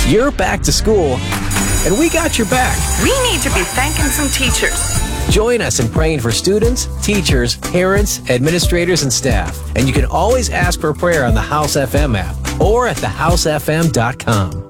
You're back to school, and we got your back. We need to be thanking some teachers. Join us in praying for students, teachers, parents, administrators, and staff. And you can always ask for a prayer on the House FM app or at thehousefm.com.